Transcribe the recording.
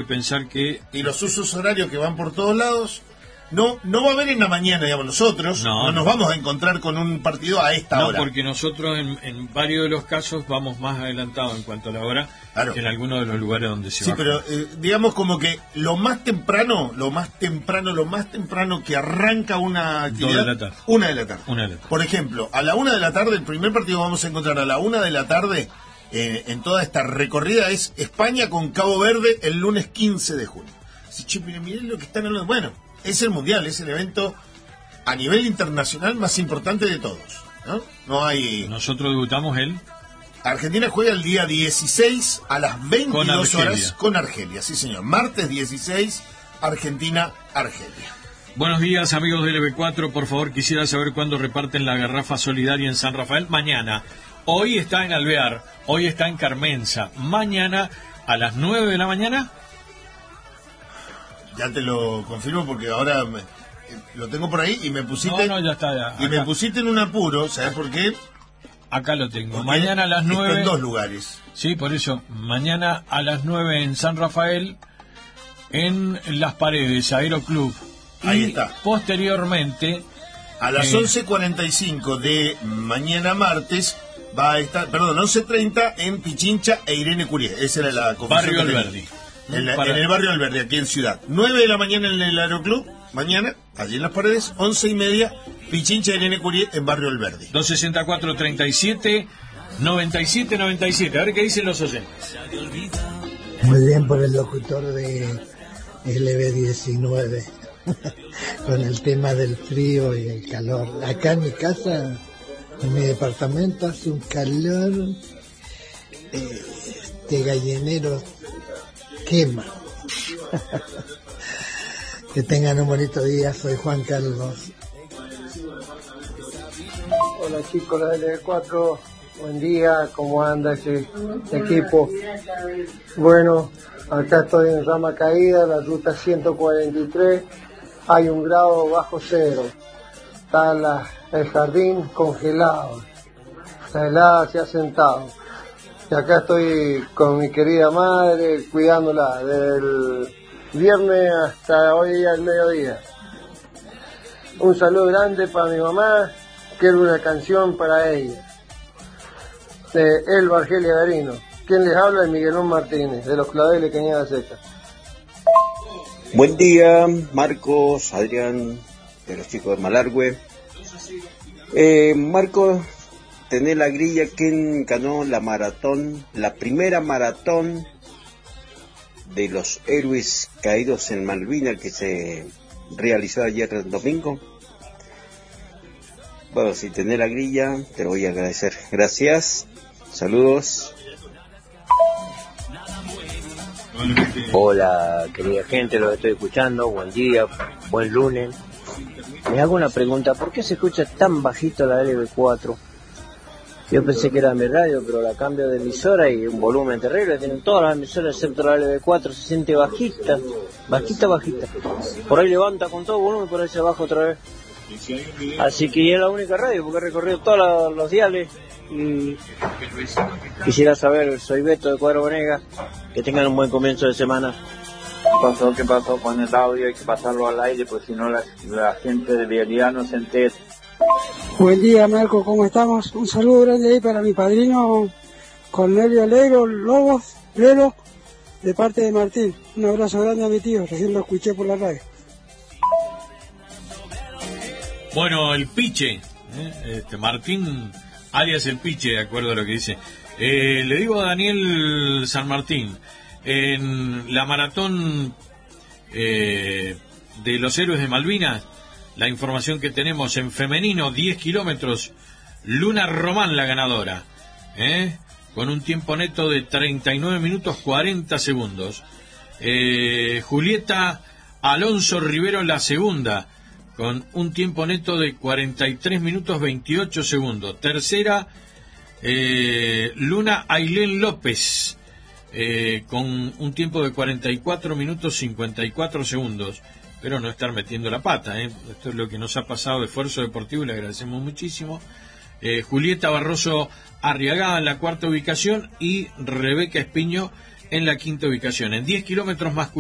pensar que... Y los usos horarios que van por todos lados, no va a haber en la mañana, digamos, nosotros no nos vamos a encontrar con un partido a esta hora. No, porque nosotros en varios de los casos vamos más adelantados en cuanto a la hora, claro, que en algunos de los lugares donde se va. Sí, pero digamos como que lo más temprano que arranca una actividad, 1 de la tarde. Por ejemplo, a la 1 de la tarde, el primer partido que vamos a encontrar a la 1 de la tarde, en toda esta recorrida, es España con Cabo Verde el lunes 15 de junio. Si, miren lo que están hablando. Bueno, es el Mundial, es el evento a nivel internacional más importante de todos, ¿no? No hay... Nosotros debutamos Argentina juega el día 16 a las 22 horas con Argelia, sí señor. Martes 16, Argentina. Buenos días, amigos del LB4. Por favor, quisiera saber cuándo reparten la garrafa solidaria en San Rafael. Mañana. Hoy está en Alvear, hoy está en Carmenza. Mañana a las 9 de la mañana. Ya te lo confirmo porque ahora lo tengo por ahí y me pusiste... ya está. Ya. Y me pusiste en un apuro, ¿sabes por qué? Acá lo tengo. Porque mañana a las 9... Está en 2 lugares. Sí, por eso. Mañana a las 9 en San Rafael, en Las Paredes, Aeroclub. Ahí y está. Posteriormente... A las 11:45 de mañana martes va a estar, 11:30 en Pichincha e Irene Curie. Esa era la confusión. Barrio Alberdi. En el barrio Alberdi, aquí en Ciudad. 9 de la mañana en el Aeroclub, mañana, allí en Las Paredes. 11:30, Pichincha, Irene Curie, en barrio Alberdi. 264-37-97. A ver qué dicen los oyentes. Muy bien por el locutor de LB19, con el tema del frío y el calor. Acá en mi casa, en mi departamento, hace un calor de gallinero. Quema. Que tengan un bonito día, soy Juan Carlos. Hola chicos de L4, buen día, ¿cómo anda ese equipo? Bueno, acá estoy en Rama Caída, la ruta 143, hay 1 grado bajo cero, está el jardín congelado, la helada se ha sentado. Y acá estoy con mi querida madre, cuidándola del viernes hasta hoy al mediodía. Un saludo grande para mi mamá, quiero una canción para ella. De Elba Argelia Garino. Quien les habla es Miguelón Martínez, de los Claveles Cañada Seca. Buen día, Marcos, Adrián, de los chicos de Malargüe. Marcos, tenés la grilla, ¿quién ganó la maratón, la primera maratón de los héroes caídos en Malvinas que se realizó ayer el domingo? Bueno, si tenés la grilla, te lo voy a agradecer. Gracias, saludos. Hola, querida gente, los estoy escuchando, buen día, buen lunes. Me hago una pregunta, ¿por qué se escucha tan bajito la LB4? Yo pensé que era mi radio, pero la cambio de emisora y un volumen terrible. Tienen todas las emisoras excepto la LB4, se siente bajita. Por ahí levanta con todo volumen, por ahí se baja otra vez. Así que es la única radio, porque he recorrido todos los diales. Y quisiera saber, soy Beto de Cuadro Bonegas, que tengan un buen comienzo de semana. ¿Qué pasó con el audio? Hay que pasarlo al aire, pues si no la gente de Vialidad no se entera. Buen día, Marco, ¿cómo estamos? Un saludo grande ahí para mi padrino Cornelio Lobos, de parte de Martín. Un abrazo grande a mi tío, recién lo escuché por la radio. Bueno, el Piche, Martín, alias el Piche, de acuerdo a lo que dice. Le digo a Daniel San Martín, en la maratón de los héroes de Malvinas, la información que tenemos en femenino, 10 kilómetros, Luna Román la ganadora, con un tiempo neto de 39 minutos 40 segundos. Julieta Alonso Rivero la segunda, con un tiempo neto de 43 minutos 28 segundos. Tercera, Luna Ailén López, con un tiempo de 44 minutos 54 segundos. Pero no estar metiendo la pata, Esto es lo que nos ha pasado de esfuerzo deportivo y le agradecemos muchísimo. Julieta Barroso Arriagada en la 4ª ubicación y Rebeca Espiño en la 5ª ubicación. En 10 kilómetros más